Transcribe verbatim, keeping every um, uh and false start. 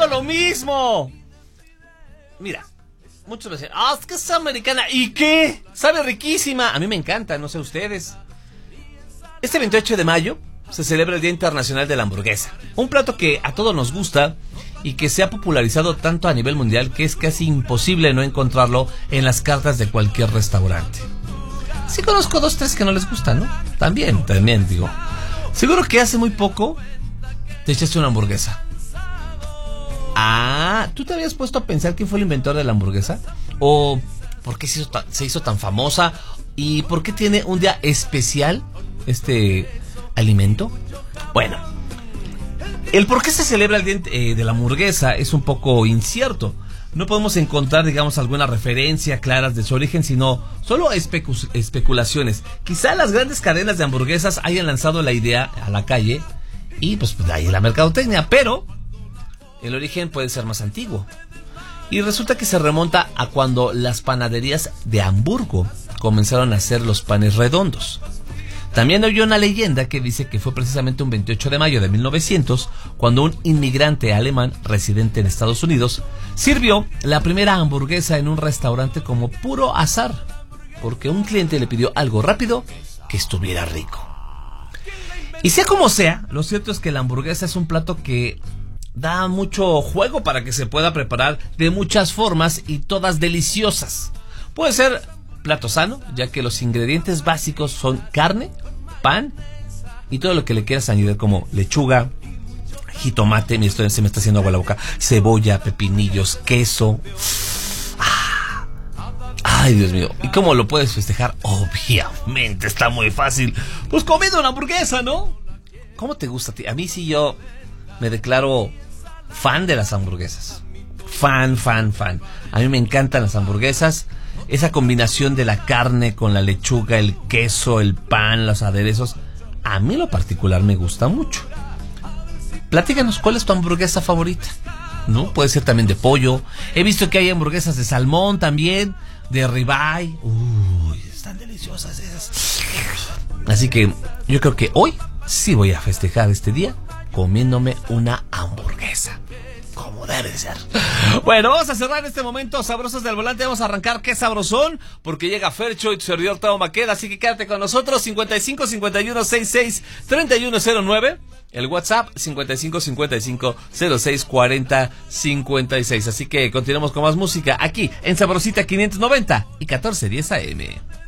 digo lo mismo. Mira, muchos me dicen, ah, es que es americana. ¿Y qué? Sabe riquísima. A mí me encanta, no sé ustedes. Este veintiocho de mayo se celebra el Día Internacional de la Hamburguesa. Un plato que a todos nos gusta y que se ha popularizado tanto a nivel mundial que es casi imposible no encontrarlo en las cartas de cualquier restaurante. Sí conozco dos, tres que no les gusta, ¿no? También, también, digo. Seguro que hace muy poco te echaste una hamburguesa. Ah, ¿tú te habías puesto a pensar quién fue el inventor de la hamburguesa? ¿O por qué se hizo tan, se hizo tan famosa? ¿Y por qué tiene un día especial este alimento? Bueno, el por qué se celebra el Día eh, de la Hamburguesa es un poco incierto. No podemos encontrar, digamos, alguna referencia claras de su origen, sino solo especu- especulaciones. Quizá las grandes cadenas de hamburguesas hayan lanzado la idea a la calle y pues de ahí la mercadotecnia, pero el origen puede ser más antiguo. Y resulta que se remonta a cuando las panaderías de Hamburgo comenzaron a hacer los panes redondos. También hay una leyenda que dice que fue precisamente un veintiocho de mayo de mil novecientos cuando un inmigrante alemán residente en Estados Unidos sirvió la primera hamburguesa en un restaurante como puro azar, porque un cliente le pidió algo rápido que estuviera rico. Y sea como sea, lo cierto es que la hamburguesa es un plato que da mucho juego para que se pueda preparar de muchas formas y todas deliciosas. Puede ser plato sano, ya que los ingredientes básicos son carne, pan y todo lo que le quieras añadir como lechuga, jitomate, me estoy, se me está haciendo agua la boca, cebolla, pepinillos, queso. Ah, ay, Dios mío. ¿Y cómo lo puedes festejar? Obviamente está muy fácil. Pues comiendo una hamburguesa, ¿no? ¿Cómo te gusta a ti? A mí sí, yo me declaro fan de las hamburguesas. Fan, fan, fan. A mí me encantan las hamburguesas. Esa combinación de la carne con la lechuga, el queso, el pan, los aderezos, a mí en lo particular me gusta mucho. Platícanos, ¿cuál es tu hamburguesa favorita? ¿No? Puede ser también de pollo. He visto que hay hamburguesas de salmón también, de ribeye. Uy, están deliciosas esas. Así que yo creo que hoy sí voy a festejar este día comiéndome una hamburguesa. Como debe ser. Bueno, vamos a cerrar este momento sabrosos del volante. Vamos a arrancar qué sabrosón, porque llega Fercho y tu servidor Teo Maqueda. Así que quédate con nosotros. cincuenta y cinco, cincuenta y uno, sesenta y seis, treinta y uno cero nueve. El WhatsApp cincuenta y cinco, cincuenta y cinco, cero seis, cuarenta, cincuenta y seis. Así que continuamos con más música aquí en Sabrosita quinientos noventa y catorce diez A M.